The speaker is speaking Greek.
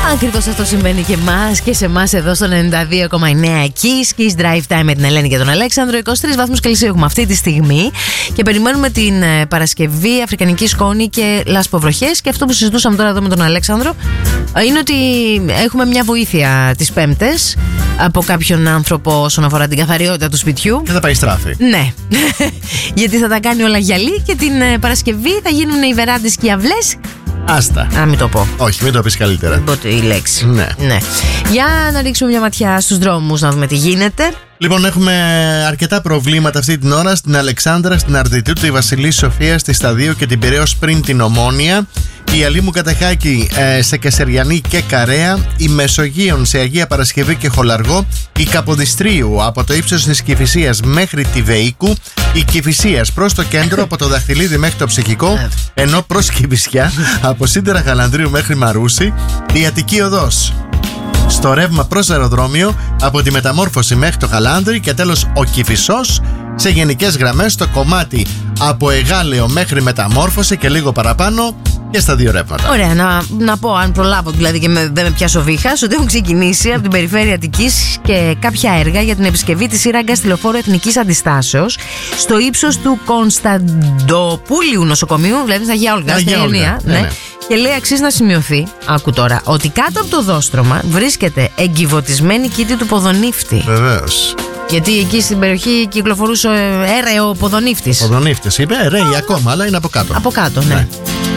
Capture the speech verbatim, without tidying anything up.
Ακριβώς αυτό συμβαίνει και εμάς και σε εμάς εδώ στο ενενήντα δύο κόμμα εννέα Kiss Kiss Drive Time με την Ελένη και τον Αλέξανδρο. είκοσι τρεις βαθμούς Κελσίου έχουμε αυτή τη στιγμή και περιμένουμε την Παρασκευή αφρικανική σκόνη και λασποβροχές. Και αυτό που συζητούσαμε τώρα εδώ με τον Αλέξανδρο είναι ότι έχουμε μια βοήθεια τις Πέμπτες από κάποιον άνθρωπο όσον αφορά την καθαριότητα του σπιτιού. Και θα πάει στράφη. Ναι. Γιατί θα τα κάνει όλα γυαλί και την Παρασκευή θα γίνουν οι βεράντες και οι αυλές. Άστα. Να μην το πω. Όχι, μην το πεις καλύτερα. Δεν πω η λέξη. Ναι. ναι. Για να ρίξουμε μια ματιά στους δρόμους να δούμε τι γίνεται. Λοιπόν, έχουμε αρκετά προβλήματα αυτή την ώρα στην Αλεξάνδρα, στην Αρδιτού, τη Βασιλή Σοφία, στη Σταδίου και την Πειραιώς πριν την Ομόνια. Η Αλήμου Κατεχάκη ε, σε Κεσεριανή και Καρέα. Η Μεσογείων σε Αγία Παρασκευή και Χολαργό. Η Καποδιστρίου από το ύψος της Κηφισίας μέχρι τη Βεϊκού. Η Κηφισίας προς το κέντρο από το Δαχτυλίδι μέχρι το Ψυχικό. Ενώ προς Κηφισιά από Σύντερα Γαλανδρίου μέχρι Μαρούσι. Η Αττική Οδός στο ρεύμα προς αεροδρόμιο από τη Μεταμόρφωση μέχρι το Χαλάνδρι και τέλος ο Κηφισός σε γενικές γραμμές στο κομμάτι από Εγάλεο μέχρι Μεταμόρφωση και λίγο παραπάνω και στα δύο ρεύματα. Ωραία, να, να πω αν προλάβω δηλαδή και με, δεν με πιάσω βήχας ότι έχουν ξεκινήσει από την περιφέρεια Αττικής και κάποια έργα για την επισκευή της σύραγγας τηλεφόρου Εθνικής Αντιστάσεως στο ύψος του Κωνσταντοπούλιου νοσοκομείου, δηλαδή στην Αγία Όλγα, στην Ελληνία. Ναι, ναι. Και λέει αξίζει να σημειωθεί, άκου τώρα, ότι κάτω από το δόστρωμα βρίσκεται εγκυβωτισμένη κήτη του ποδονύφτη. Βεβαίως. Γιατί εκεί στην περιοχή κυκλοφορούσε έρεο ποδονύφτης. Ποδονύφτης, είπε, ρέει ακόμα, αλλά είναι από κάτω. Από κάτω, ναι. ναι.